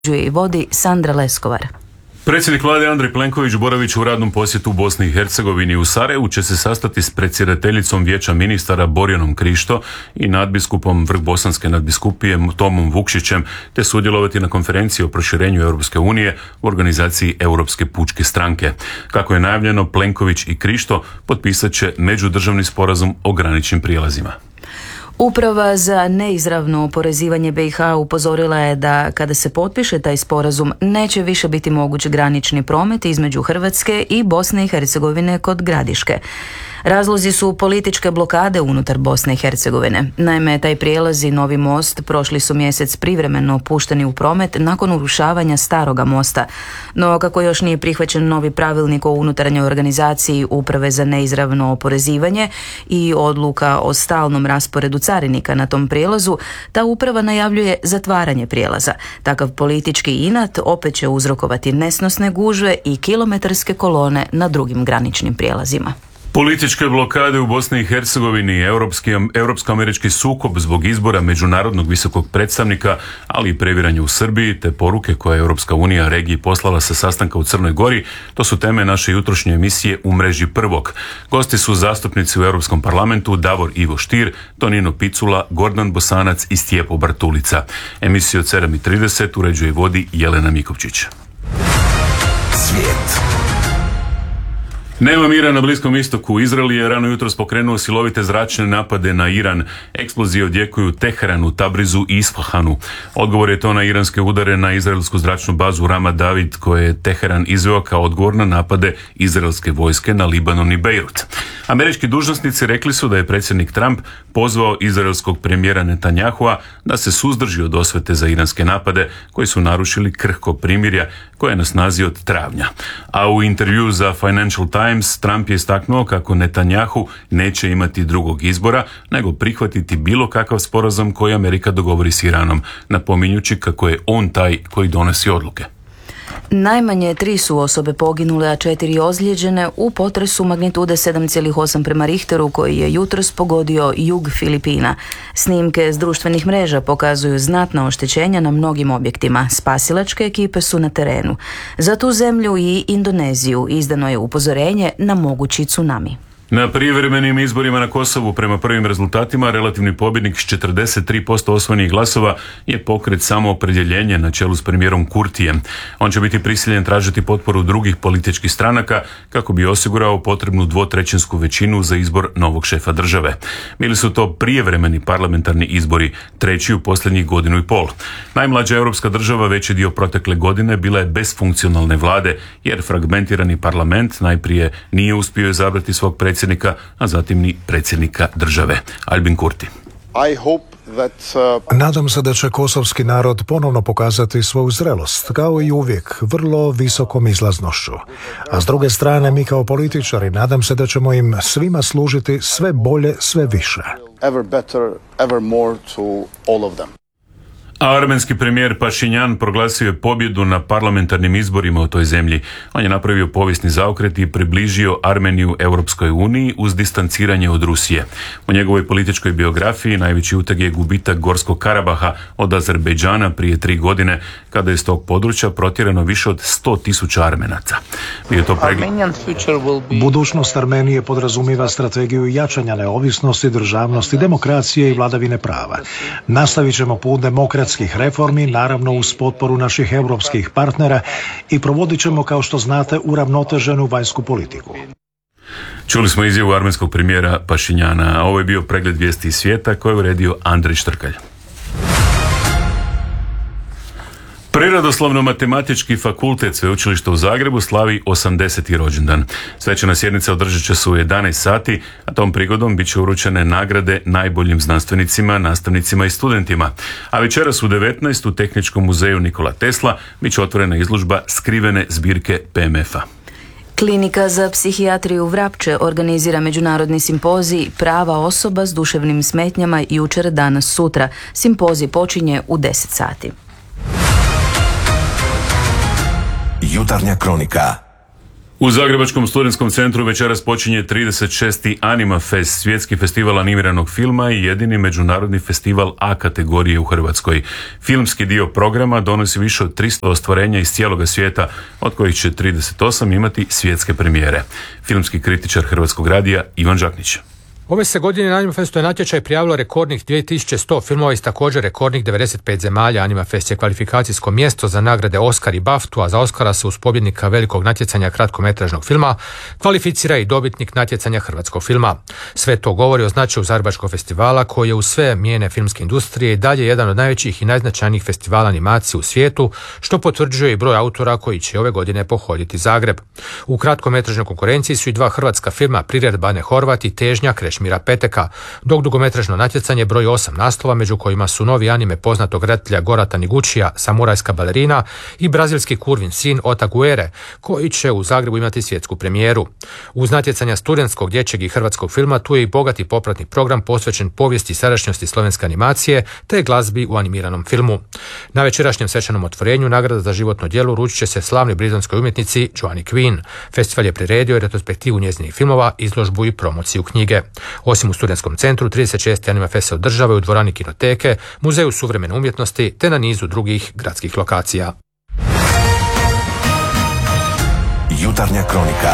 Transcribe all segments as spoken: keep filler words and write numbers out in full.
i vodi Sandra Leskovar. Predsjednik vlade Andrej Plenković boravić u radnom posjetu u Bosni i Hercegovini. U Sarajevu će se sastati s predsjedateljicom Vijeća ministara Borjanom Krišto i nadbiskupom Vrhbosanske nadbiskupije Tomom Vukšićem, te sudjelovati na konferenciji o proširenju Europske unije u organizaciji Europske pučke stranke. Kako je najavljeno, Plenković i Krišto potpisat će međudržavni sporazum o graničnim prijelazima. Uprava za neizravno oporezivanje B i H upozorila je da kada se potpiše taj sporazum neće više biti moguć granični promet između Hrvatske i Bosne i Hercegovine kod Gradiške. Razlozi su političke blokade unutar Bosne i Hercegovine. Naime, taj prijelaz i novi most prošli su mjesec privremeno pušteni u promet nakon urušavanja staroga mosta. No, kako još nije prihvaćen novi pravilnik o unutarnjoj organizaciji Uprave za neizravno oporezivanje i odluka o stalnom rasporedu carinika na tom prijelazu, ta uprava najavljuje zatvaranje prijelaza. Takav politički inat opet će uzrokovati nesnosne gužve i kilometarske kolone na drugim graničnim prijelazima. Političke blokade u Bosni i Hercegovini, europski, europsko-američki sukob zbog izbora međunarodnog visokog predstavnika, ali i previranje u Srbiji, te poruke koje je Europska unija regiji poslala sa sastanka u Crnoj Gori, to su teme naše jutrošnje emisije U mreži prvog. Gosti su zastupnici u Europskom parlamentu Davor Ivo Stier, Tonino Picula, Gordan Bosanac i Stjepo Bartulica. Emisiju od sedam i trideset uređuje i vodi Jelena Mikovčić. Svijet. Nema mira na Bliskom istoku. Izrael je rano jutros pokrenuo silovite zračne napade na Iran. Eksplozije odjekuju u Teheranu, Tabrizu i Isfahanu. Odgovor je to na iranske udare na izraelsku zračnu bazu Ramat David, koje je Teheran izveo kao odgovor na napade izraelske vojske na Libanon i Bejrut. Američki dužnosnici rekli su da je predsjednik Trump pozvao izraelskog premijera Netanyahua da se suzdrži od osvete za iranske napade koji su narušili krhko primirja koje je na snazi od travnja. A u intervju za Financial Times Trump je istaknuo kako Netanyahu neće imati drugog izbora nego prihvatiti bilo kakav sporazum koji Amerika dogovori s Iranom, napominjući kako je on taj koji donosi odluke. Najmanje tri su osobe poginule, a četiri ozlijeđene u potresu magnitude sedam zarez osam prema Richteru koji je jutros pogodio jug Filipina. Snimke s društvenih mreža pokazuju znatna oštećenja na mnogim objektima. Spasilačke ekipe su na terenu. Za tu zemlju i Indoneziju izdano je upozorenje na mogući tsunami. Na privremenim izborima na Kosovu prema prvim rezultatima relativni pobjednik s četrdeset tri posto osvojenih glasova je pokret Samoopredjeljenje na čelu s premijerom Kurtijem. On će biti prisiljen tražiti potporu drugih političkih stranaka kako bi osigurao potrebnu dvotrećinsku većinu za izbor novog šefa države. Bili su to prijevremeni parlamentarni izbori, treći u posljednjih godinu i pol. Najmlađa europska država veći dio protekle godine bila je bez funkcionalne vlade jer fragmentirani parlament najprije nije uspio izabrati svog predsjednika, a zatim ni predsjednika države. Albin Kurti. I hope that, uh... Nadam se da će kosovski narod ponovno pokazati svoju zrelost, kao i uvijek, vrlo visokom izlaznošću. A s druge strane, mi kao političari, nadam se da ćemo im svima služiti sve bolje, sve više. Ever better, ever more to all of them. A armenski premijer Pašinjan proglasio je pobjedu na parlamentarnim izborima u toj zemlji. On je napravio povijesni zaokret i približio Armeniju Europskoj uniji uz distanciranje od Rusije. U njegovoj političkoj biografiji najveći uteg je gubitak Gorskog Karabaha od Azerbejdžana prije tri godine, kada je s tog područja protjerano više od sto tisuća Armenaca. Bio to pregled... Budućnost Armenije podrazumiva strategiju jačanja neovisnosti, državnosti, demokracije i vladavine prava. Nastavit ćemo put demokracije reformi, naravno uz potporu naših europskih partnera i provodit ćemo, kao što znate, uravnoteženu vanjsku politiku. Čuli smo izjavu armenskog premijera Pašinjana, a ovo je bio pregled vijesti iz svijeta koje je uredio Andrej Štrkalj. Prirodoslovno-matematički fakultet Sveučilišta u Zagrebu slavi osamdeseti rođendan. Svečana sjednica održat će se u jedanaest sati, a tom prigodom bit će uručene nagrade najboljim znanstvenicima, nastavnicima i studentima. A večeras u devetnaest u Tehničkom muzeju Nikola Tesla bit će otvorena izložba skrivene zbirke P M F-a. Klinika za psihijatriju Vrapče organizira međunarodni simpozij Prava osoba s duševnim smetnjama jučer, danas, sutra. Simpozij počinje u deset sati. Jutarnja kronika. U Zagrebačkom studentskom centru večeras počinje trideset šesti Anima Fest, svjetski festival animiranog filma i jedini međunarodni festival A kategorije u Hrvatskoj. Filmski dio programa donosi više od tristo ostvarenja iz cijeloga svijeta, od kojih će trideset osam imati svjetske premijere. Filmski kritičar Hrvatskog radija Ivan Žaknić. Ove se godine na Animafestu je natječaj prijavilo rekordnih dvije tisuće sto filmova iz također rekordnih devedeset pet zemalja. Animafest je kvalifikacijsko mjesto za nagrade Oscar i Baftu, a za Oscara se uz pobjednika velikog natjecanja kratkometražnog filma kvalificira i dobitnik natjecanja hrvatskog filma. Sve to govori o značaju Zagrebačkog festivala, koji je u sve mijene filmske industrije i dalje jedan od najvećih i najznačajnijih festivala animacije u svijetu, što potvrđuje i broj autora koji će ove godine pohoditi Zagreb. U kratkometražnoj konkurenciji su i dva hrvatska filma, Priredba Ane Horvat i Težnja Krešimira Peteka, dok dugometražno natjecanje broji osam naslova, među kojima su novi anime poznatog redatelja Gorata Niguchija, Samurajska balerina i brazilski kurvin sin Otaguere, koji će u Zagrebu imati svjetsku premijeru. Uz natjecanja studentskog, dječjeg i hrvatskog filma, tu je i bogati popratni program posvećen povijesti i sadašnjosti slovenske animacije te glazbi u animiranom filmu. Na večerašnjem svečanom otvorenju nagrada za životno djelo uručit će se slavnoj britanskoj umjetnici Joanne Quinn. Festival je priredio i retrospektivu njezinih filmova, izložbu i promociju knjige. Osim u studentskom centru, trideset šesti Animafest se održava u dvorani Kinoteke, Muzeju suvremene umjetnosti te na nizu drugih gradskih lokacija. Jutarnja kronika.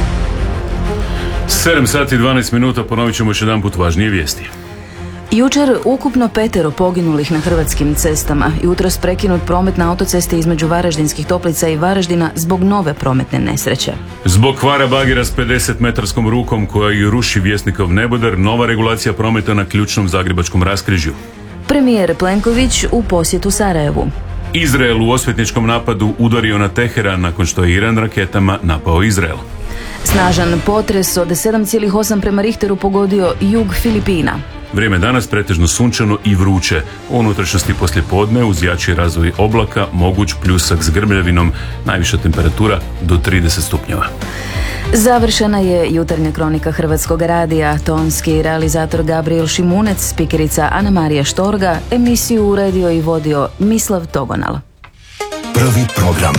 sedam sati i dvanaest minuta, ponovit ćemo još jedan put važnije vijesti. Jučer ukupno petero poginulih na hrvatskim cestama. Jutros prekinut promet na autocesti između Varaždinskih Toplica i Varaždina zbog nove prometne nesreće. Zbog kvara bagera s pedeset metarskom rukom koja i ruši Vjesnikov neboder, nova regulacija prometa na ključnom zagrebačkom raskrižju. Premijer Plenković u posjetu Sarajevu. Izrael u osvetničkom napadu udario na Teheran nakon što je Iran raketama napao Izrael. Snažan potres od sedam zarez osam prema Richteru pogodio jug Filipina. Vrijeme danas pretežno sunčano i vruće. U unutrašnjosti poslijepodne uz jači razvoj oblaka moguć pljusak s grmljavinom, najviša temperatura do trideset stupnjeva. Završena je jutarnja kronika Hrvatskog radija. Tonski realizator Gabriel Šimunec, spikerica Ana Marija Štorga, emisiju uredio i vodio Mislav Togonal. Prvi program.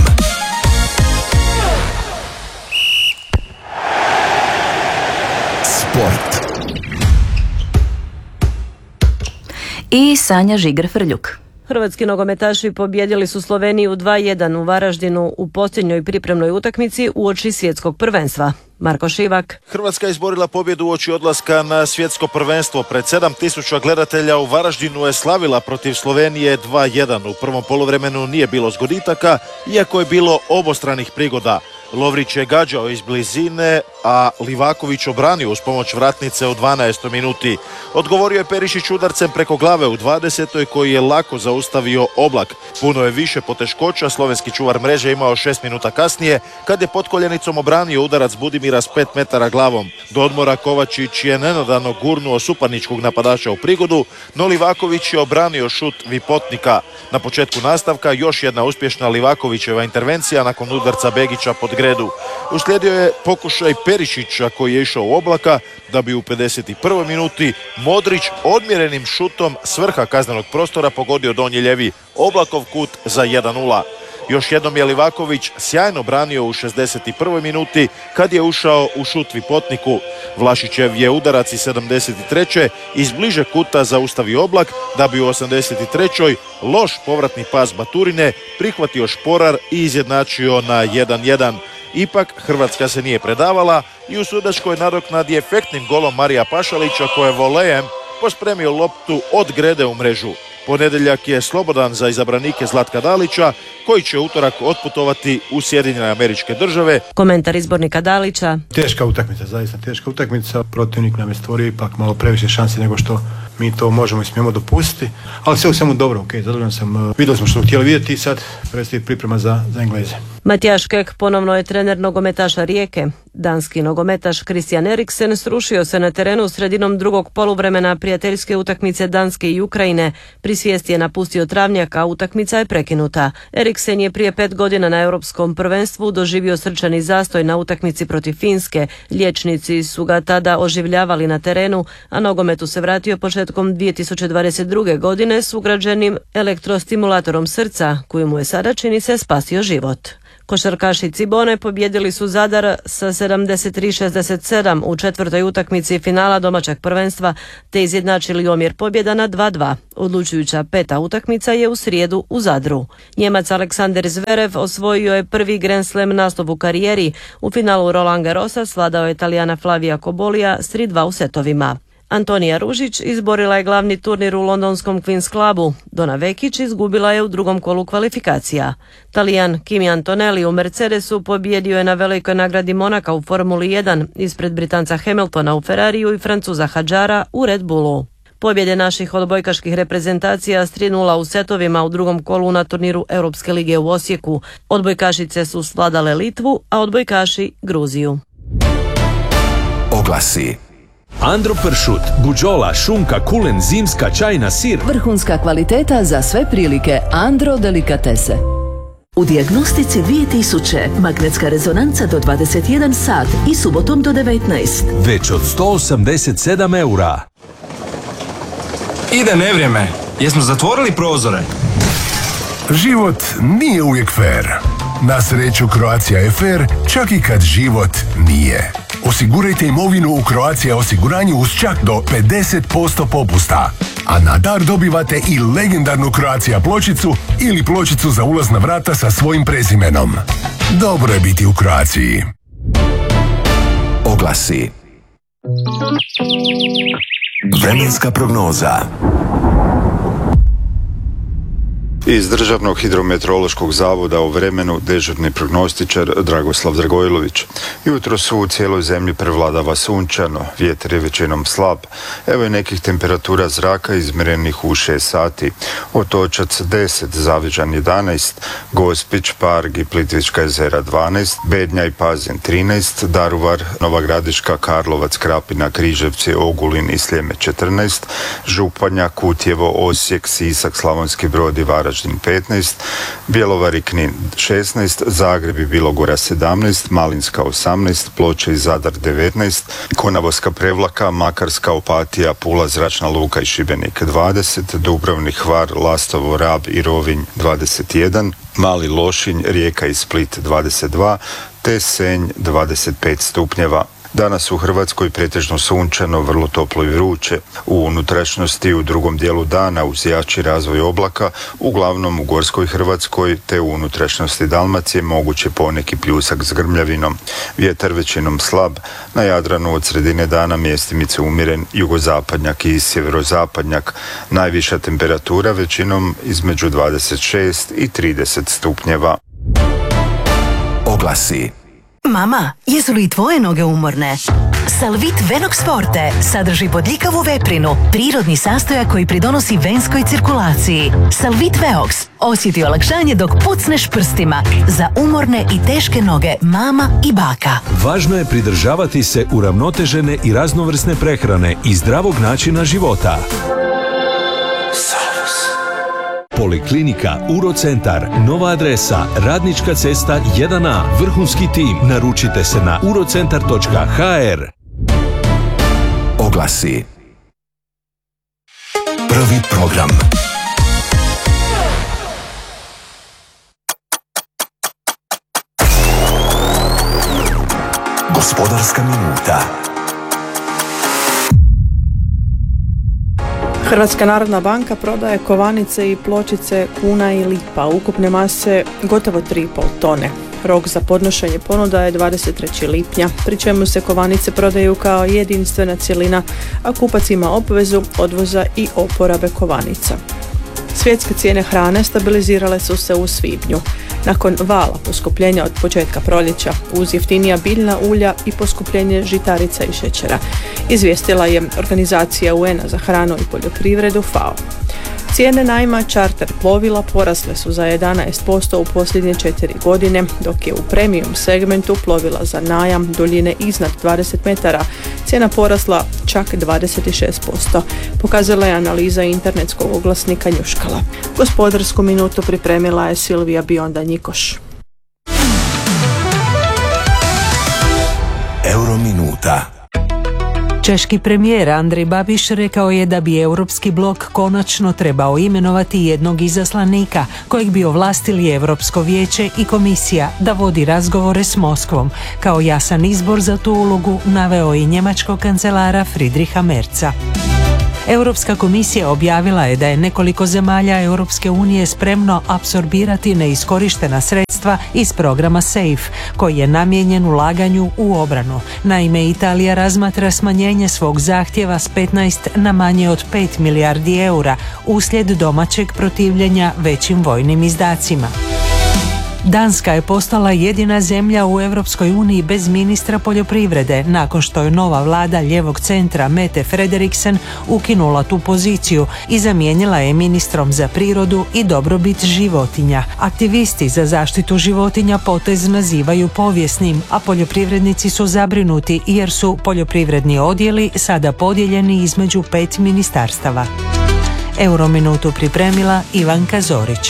Sport. I Sanja Žiger-Frljuk. Hrvatski nogometaši pobijedili su Sloveniju dva jedan u Varaždinu u posljednjoj pripremnoj utakmici uoči svjetskog prvenstva. Marko Šivak. Hrvatska je izborila pobjedu uoči odlaska na svjetsko prvenstvo. Pred sedam tisuća gledatelja u Varaždinu je slavila protiv Slovenije dva jedan. U prvom poluvremenu nije bilo zgoditaka, iako je bilo obostranih prigoda. Lovrić je gađao iz blizine, a Livaković obranio uz pomoć vratnice u dvanaestoj minuti. Odgovorio je Perišić udarcem preko glave u dvadesetoj koji je lako zaustavio Oblak. Puno je više poteškoća slovenski čuvar mreže imao šest minuta kasnije kad je pod koljenicom obranio udarac Budimira s pet metara glavom. Do odmora Kovačić je nenadano gurnuo suparničkog napadača u prigodu, no Livaković je obranio šut Vipotnika. Na početku nastavka još jedna uspješna Livakovićeva intervencija nakon udarca Begića pod gredu. Uslijedio je pokušaj Perišića koji je išao u Oblaka da bi u pedeset prvoj minuti Modrić odmjerenim šutom s vrha kaznenog prostora pogodio donji ljevi Oblakov kut za jedan nula. Još jednom je Livaković sjajno branio u šezdeset prvoj minuti kad je ušao u šut Vipotniku. Vlašićev je udarac iz sedamdeset treće iz bliže kuta zaustavio Oblak da bi u osamdeset trećoj loš povratni pas Baturine prihvatio Šporar i izjednačio na jedan jedan. Ipak Hrvatska se nije predavala i u sudačkoj nadoknadi efektnim golom Marija Pašalića koji je volejem pospremio loptu od grede u mrežu. Ponedjeljak je slobodan za izabranike Zlatka Dalića, koji će utorak otputovati u Sjedinjene Američke Države. Komentar izbornika Dalića. Teška utakmica, zaista teška utakmica. Protivnik nam je stvorio ipak malo previše šansi nego što mi to možemo i smijemo dopustiti. Ali sve u svemu dobro, ok, zadovoljan sam. Vidjeli smo što smo htjeli vidjeti i sad predstoji priprema za, za Engleze. Matijaš Kek ponovno je trener nogometaša Rijeke. Danski nogometaš Christian Eriksen srušio se na terenu sredinom drugog poluvremena prijateljske utakmice Danske i Ukrajine. Pri svijesti je napustio travnjak, a utakmica je prekinuta. Eriksen je prije pet godina na europskom prvenstvu doživio srčani zastoj na utakmici protiv Finske. Liječnici su ga tada oživljavali na terenu, a nogometu se vratio početkom dvije tisuće dvadeset druge godine s ugrađenim elektrostimulatorom srca, koji mu je sada, čini se, spasio život. Košarkaši Cibone pobjedili su Zadar sa sedamdeset tri šezdeset sedam u četvrtoj utakmici finala domaćeg prvenstva te izjednačili omjer pobjeda na dva dva. Odlučujuća peta utakmica je u srijedu u Zadru. Njemac Aleksander Zverev osvojio je prvi Grand Slam nastup u karijeri. U finalu Roland Garrosa svladao je Italijana Flavia Cobolija s tri dva u setovima. Antonija Ružić izborila je glavni turnir u londonskom Queen's Clubu. Dona Vekić izgubila je u drugom kolu kvalifikacija. Talijan Kimi Antonelli u Mercedesu pobijedio je na velikoj nagradi Monaka u Formuli jedan ispred Britanca Hamiltona u Ferrariju i Francuza Hadžara u Red Bullu. Pobjede naših odbojkaških reprezentacija s tri nula u setovima u drugom kolu na turniru Europske lige u Osijeku. Odbojkašice su svladale Litvu, a odbojkaši Gruziju. Oglasi. Andro pršut, buđola, šunka, kulen, zimska, čajna, sir. Vrhunska kvaliteta za sve prilike. Andro delikatese. U dijagnostici dvije tisuće, magnetska rezonanca do dvadeset jedan sat i subotom do devetnaest. Već od sto osamdeset sedam eura. Ide nevrijeme. Jesmo zatvorili prozore? Život nije uvijek fair. Na sreću Croatia je fair, čak i kad život nije. Osigurajte imovinu u Croatia osiguranju uz čak do pedeset posto popusta. A na dar dobivate i legendarnu Croatia pločicu ili pločicu za ulaz na vrata sa svojim prezimenom. Dobro je biti u Croaciji. Oglasi. Vremenska prognoza. Iz Državnog hidrometeorološkog zavoda o vremenu dežurni prognostičar Dragoslav Dragojlović. Jutro su u cijeloj zemlji prevladava sunčano, vjetar je većinom slab. Evo je nekih temperatura zraka izmjerenih u šest sati. Otočac deset, Zavižan jedanaest, Gospić, Parg i Plitvička jezera dvanaest, Bednja i Pazin trinaest, Daruvar, Nova Gradiška, Karlovac, Krapina, Križevci, Ogulin i Sljeme četrnaest, Županja, Kutjevo, Osijek, Sisak, Slavonski Brod i Varaždin petnaest, Bjelovar i Knin šesnaest, Zagreb i Bilogora sedamnaest, Malinska osamnaest, Ploče i Zadar devetnaest, Konavolska Prevlaka, Makarska, Opatija, Pula, Zračna luka i Šibenik dvadeset, Dubrovnik, Hvar, Lastovo, Rab i Rovinj dvadeset jedan, Mali Lošinj, Rijeka i Split dvadeset dva, te Senj dvadeset pet stupnjeva. Danas u Hrvatskoj pretežno sunčano, vrlo toplo i vruće. U unutrašnjosti u drugom dijelu dana uz jači razvoj oblaka, uglavnom u Gorskoj Hrvatskoj te u unutrašnjosti Dalmacije moguće poneki pljusak s grmljavinom. Vjetar većinom slab, na Jadranu od sredine dana mjestimice umjeren jugozapadnjak i sjeverozapadnjak. Najviša temperatura većinom između dvadeset šest i trideset stupnjeva. Oglasi. Mama, jesu li tvoje noge umorne? Salvit Venox Forte sadrži bodljikavu veprinu, prirodni sastojak koji pridonosi venskoj cirkulaciji. Salvit Veox osjeti olakšanje dok pucneš prstima za umorne i teške noge mama i baka. Važno je pridržavati se uravnotežene i raznovrsne prehrane i zdravog načina života. Poliklinika Urocentar, nova adresa, Radnička cesta jedan A, vrhunski tim. Naručite se na urocentar točka ha er. Oglasi. Prvi program. Gospodarska minuta. Hrvatska narodna banka prodaje kovanice i pločice kuna i lipa, ukupne mase gotovo tri i pol tone. Rok za podnošenje ponuda je dvadeset trećeg lipnja, pri čemu se kovanice prodaju kao jedinstvena cjelina, a kupac ima obvezu odvoza i oporabe kovanica. Svjetske cijene hrane stabilizirale su se u svibnju. Nakon vala poskupljenja od početka proljeća uz jeftinija biljna ulja i poskupljenje žitarica i šećera, izvijestila je Organizacija U N A za hranu i poljoprivredu FAO. Cijene najma čarter plovila porasle su za jedanaest posto u posljednje četiri godine, dok je u premium segmentu plovila za najam duljine iznad dvadeset metara cijena porasla čak dvadeset šest posto, pokazala je analiza internetskog oglasnika Njuškala. Gospodarsku minutu pripremila je Silvija Bionda-Njikoš. Eurominuta. Češki premijer Andrej Babiš rekao je da bi Europski blok konačno trebao imenovati jednog izaslanika kojeg bi ovlastili Europsko vijeće i komisija da vodi razgovore s Moskvom. Kao jasan izbor za tu ulogu naveo i njemačkog kancelara Friedricha Merza. Europska komisija objavila je da je nekoliko zemalja Europske unije spremno apsorbirati neiskorištena sredstva iz programa SAFE, koji je namijenjen ulaganju u obranu. Naime, Italija razmatra smanjenje svog zahtjeva s petnaest na manje od pet milijardi eura uslijed domaćeg protivljenja većim vojnim izdacima. Danska je postala jedina zemlja u Europskoj uniji bez ministra poljoprivrede nakon što je nova vlada lijevog centra Mette Frederiksen ukinula tu poziciju i zamijenila je ministrom za prirodu i dobrobit životinja. Aktivisti za zaštitu životinja potez nazivaju povijesnim, a poljoprivrednici su zabrinuti jer su poljoprivredni odjeli sada podijeljeni između pet ministarstava. Eurominutu pripremila Ivanka Zorić.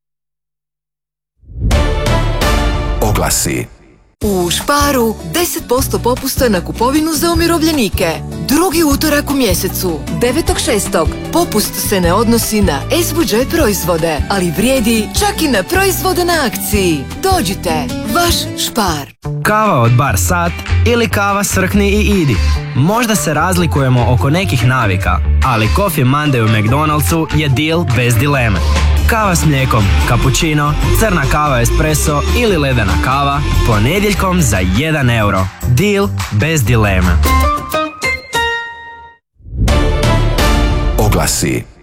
Oglasi. U Sparu deset posto popusta na kupovinu za umirovljenike. Drugi utorak u mjesecu, devetog šestog Popust se ne odnosi na S-budžet proizvode, ali vrijedi čak i na proizvode na akciji. Dođite, vaš Spar. Kava od Bar Sat ili kava Srkni i Idi. Možda se razlikujemo oko nekih navika, ali Coffee Monday u McDonald'su je deal bez dileme. Kava s mlijekom, cappuccino, crna kava espresso ili ledena kava ponedjeljkom za jedan euro. Deal bez dileme. Oglasi.